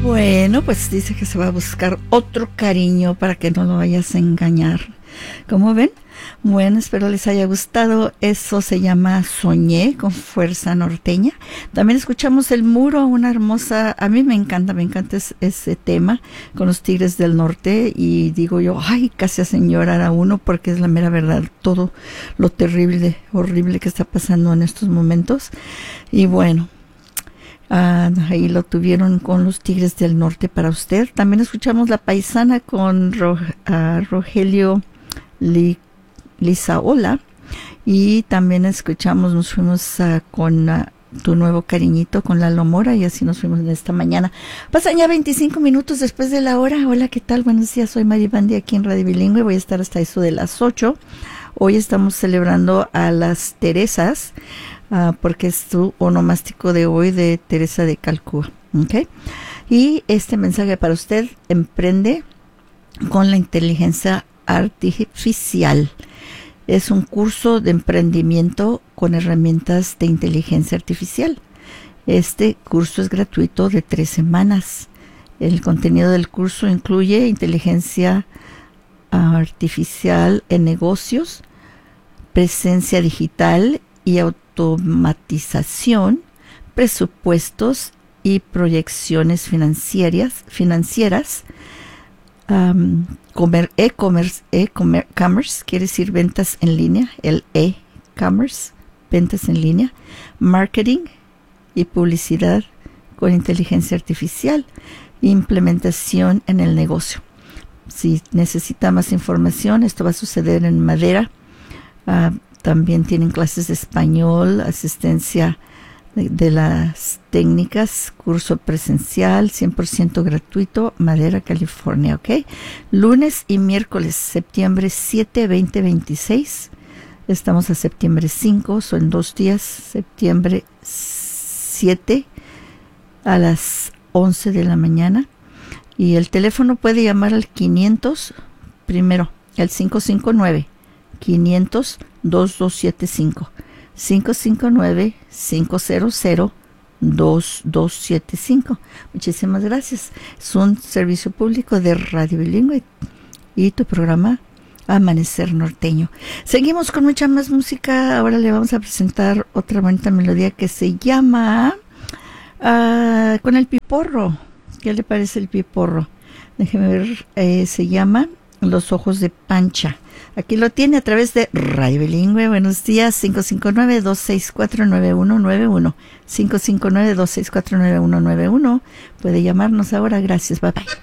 Bueno, pues dice que se va a buscar otro cariño para que no lo vayas a engañar. ¿Cómo ven? Bueno, espero les haya gustado. Eso se llama Soñé con Fuerza Norteña. También escuchamos El Muro, una hermosa, a mí me encanta ese tema con los Tigres del Norte, y digo yo, ay, casi a llorar a uno, porque es la mera verdad, todo lo terrible, horrible que está pasando en estos momentos. Y bueno, ahí lo tuvieron con los Tigres del Norte para usted. También escuchamos La Paisana con Rogelio Lizaola, y también nos fuimos con Tu Nuevo Cariñito con Lalo Mora, y así nos fuimos en esta mañana. Pasan ya 25 minutos después de la hora. Hola, ¿qué tal? Buenos días, soy Mari Bandi aquí en Radio Bilingüe. Voy a estar hasta eso de las 8. Hoy estamos celebrando a las Teresas, porque es su onomástico de hoy, de Teresa de Calcuta. ¿Okay? Y este mensaje para usted: emprende con la inteligencia artificial. Es un curso de emprendimiento con herramientas de inteligencia artificial. Este curso es gratuito de 3 semanas. El contenido del curso incluye inteligencia artificial en negocios, presencia digital y automatización, presupuestos y proyecciones financieras, e-commerce, quiere decir ventas en línea, el e-commerce, ventas en línea, marketing y publicidad con inteligencia artificial, implementación en el negocio. Si necesita más información, esto va a suceder en Madera. También tienen clases de español, asistencia de las técnicas, curso presencial 100% gratuito, Madera, California, ¿ok? Lunes y miércoles, septiembre 7, 2026. Estamos a septiembre 5, son 2 días, septiembre 7 a las 11 de la mañana. Y el teléfono puede llamar al 500, primero, el 559-500-2275. 559-500-2275. Muchísimas gracias. Es un servicio público de Radio Bilingüe y tu programa Amanecer Norteño. Seguimos con mucha más música. Ahora le vamos a presentar otra bonita melodía que se llama con el piporro. ¿Qué le parece el piporro? Déjeme ver. Se llama Los Ojos de Pancha. Aquí lo tiene a través de Radio Bilingüe. Buenos días, 559-264-9191. 559-264-9191. Puede llamarnos ahora. Gracias, bye bye.